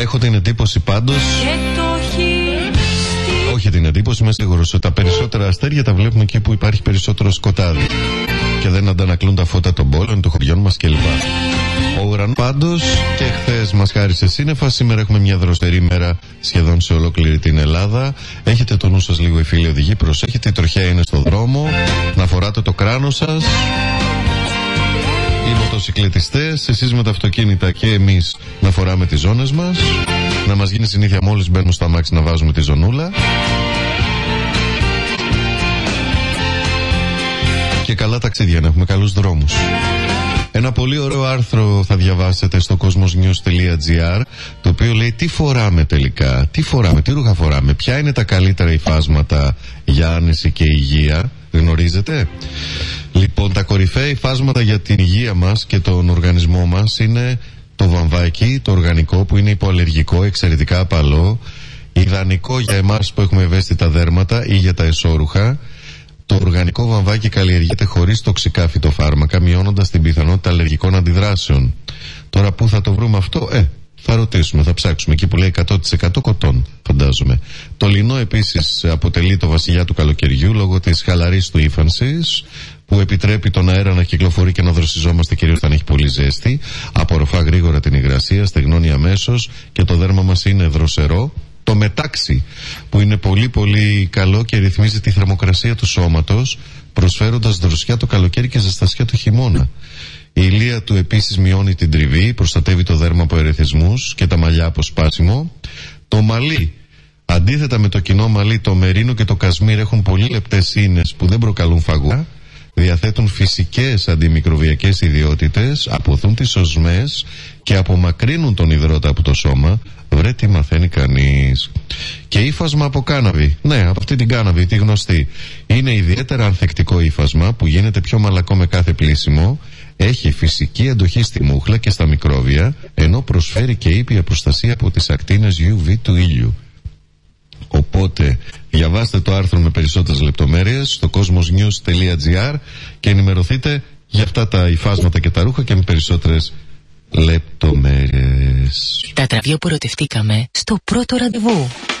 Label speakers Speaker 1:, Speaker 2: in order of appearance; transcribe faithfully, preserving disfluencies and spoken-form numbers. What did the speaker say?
Speaker 1: Έχω την εντύπωση πάντως, όχι την εντύπωση, είμαι σίγουρος ότι τα περισσότερα αστέρια τα βλέπουμε εκεί που υπάρχει περισσότερο σκοτάδι και δεν αντανακλούν τα φώτα των πόλεων, των χωριών μας κλπ. Ο ουρανός πάντως και χθες μας χάρισε σύννεφα. Σήμερα έχουμε μια δροσερή μέρα σχεδόν σε ολόκληρη την Ελλάδα. Έχετε το νου σας λίγο, οι φίλοι οδηγοί, προσέχετε, η τροχιά είναι στο δρόμο, να φοράτε το κράνο σας. Οι μοτοσυκλετιστές, εσείς με τα αυτοκίνητα και εμείς να φοράμε τις ζώνες μας. Να μας γίνει συνήθεια μόλις μπαίνουμε στο αμάξι να βάζουμε τη ζωνούλα. Και καλά ταξίδια, να έχουμε καλούς δρόμους. Ένα πολύ ωραίο άρθρο θα διαβάσετε στο κοσμοσnews τελεία gr, το οποίο λέει τι φοράμε τελικά, τι φοράμε, τι ρούχα φοράμε, ποια είναι τα καλύτερα υφάσματα για άνεση και υγεία. Γνωρίζετε? Λοιπόν, τα κορυφαία υφάσματα για την υγεία μας και τον οργανισμό μας είναι το βαμβάκι, το οργανικό, που είναι υποαλλεργικό, εξαιρετικά απαλό, ιδανικό για εμάς που έχουμε ευαίσθητα δέρματα ή για τα εσώρουχα. Το οργανικό βαμβάκι καλλιεργείται χωρίς τοξικά φυτοφάρμακα, μειώνοντας την πιθανότητα αλλεργικών αντιδράσεων. Τώρα πού θα το βρούμε αυτό? Ε, θα ρωτήσουμε, θα ψάξουμε. Εκεί που λέει εκατό τοις εκατό κοτών, φαντάζομαι. Το λινό επίσης αποτελεί το βασιλιά του καλοκαιριού λόγω της χαλαρής του ύφανσης, που επιτρέπει τον αέρα να κυκλοφορεί και να δροσιζόμαστε κυρίως όταν έχει πολύ ζέστη. Απορροφά γρήγορα την υγρασία, στεγνώνει αμέσως και το δέρμα μας είναι δροσερό. Το μετάξι, που είναι πολύ πολύ καλό και ρυθμίζει τη θερμοκρασία του σώματος, προσφέροντας δροσιά το καλοκαίρι και ζεστασιά το χειμώνα. Η ηλία του επίσης μειώνει την τριβή, προστατεύει το δέρμα από ερεθισμούς και τα μαλλιά από σπάσιμο. Το μαλλί, αντίθετα με το κοινό μαλλί, το μερίνο και το κασμίρ έχουν πολύ λεπτές ίνες που δεν προκαλούν φαγούρα, διαθέτουν φυσικές αντιμικροβιακές ιδιότητες, αποθούν τις οσμές και απομακρύνουν τον υδρότα από το σώμα. Βρε τι μαθαίνει κανείς. Και ύφασμα από κάναβη. Ναι, από αυτή την κάναβη, τη γνωστή. Είναι ιδιαίτερα ανθεκτικό ύφασμα που γίνεται πιο μαλακό με κάθε πλύσιμο. Έχει φυσική αντοχή στη μούχλα και στα μικρόβια, ενώ προσφέρει και ήπια προστασία από τις ακτίνες γιου βι του ήλιου. Οπότε διαβάστε το άρθρο με περισσότερες λεπτομέρειες στο κοσμοσnews τελεία gr και ενημερωθείτε για αυτά τα υφάσματα και τα ρούχα και με περισσότερες λεπτομέρειες.
Speaker 2: Τα τραβιό που ερωτευτήκαμε στο πρώτο ραντεβού.